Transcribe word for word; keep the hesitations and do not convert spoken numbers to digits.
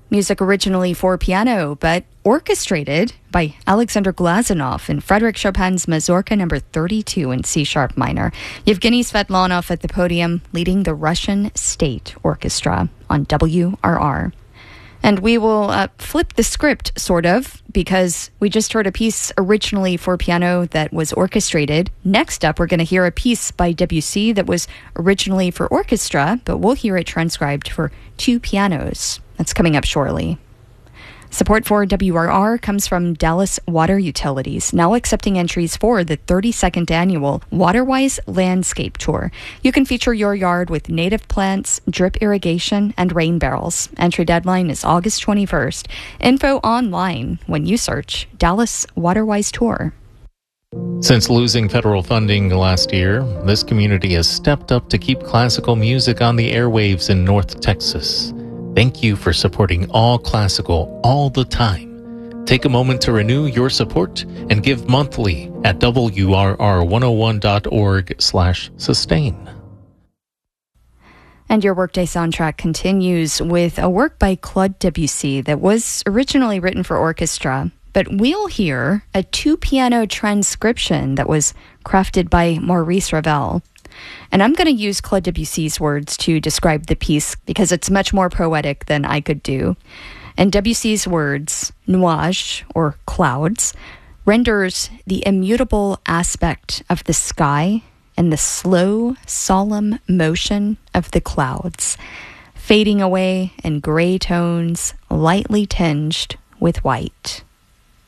Music originally for piano, but orchestrated by Alexander Glazunov in Frédéric Chopin's Mazurka number thirty-two in C-sharp minor. Yevgeny Svetlanov at the podium leading the Russian State Orchestra on W R R. And we will uh, flip the script, sort of, because we just heard a piece originally for piano that was orchestrated. Next up, we're going to hear a piece by Debussy that was originally for orchestra, but we'll hear it transcribed for two pianos. That's coming up shortly. Support for W R R comes from Dallas Water Utilities, now accepting entries for the thirty-second annual Waterwise Landscape Tour. You can feature your yard with native plants, drip irrigation, and rain barrels. Entry deadline is August twenty-first. Info online when you search Dallas Waterwise Tour. Since losing federal funding last year, this community has stepped up to keep classical music on the airwaves in North Texas. Thank you for supporting all classical all the time. Take a moment to renew your support and give monthly at W R R one oh one dot org slash sustain. And your Workday soundtrack continues with a work by Claude Debussy that was originally written for orchestra, but we'll hear a two-piano transcription that was crafted by Maurice Ravel. And I'm going to use Claude Debussy's words to describe the piece because it's much more poetic than I could do. And Debussy's words, nuages, or clouds, renders the immutable aspect of the sky and the slow, solemn motion of the clouds, fading away in gray tones lightly tinged with white.